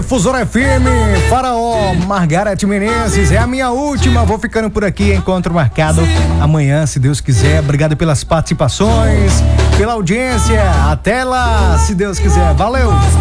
Difusora FM, Faraó, Margareth Menezes, é a minha última, vou ficando por aqui, encontro marcado amanhã, se Deus quiser. Obrigado pelas participações, pela audiência, até lá, se Deus quiser, valeu!